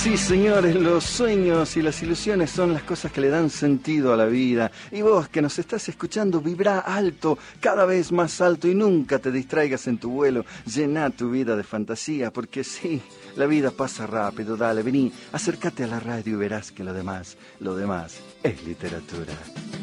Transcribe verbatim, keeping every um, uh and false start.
Sí, señores, los sueños y las ilusiones son las cosas que le dan sentido a la vida. Y vos que nos estás escuchando, vibrá alto, cada vez más alto, y nunca te distraigas en tu vuelo. Llená tu vida de fantasía, porque sí, la vida pasa rápido. Dale, vení, acércate a la radio y verás que lo demás, lo demás es literatura.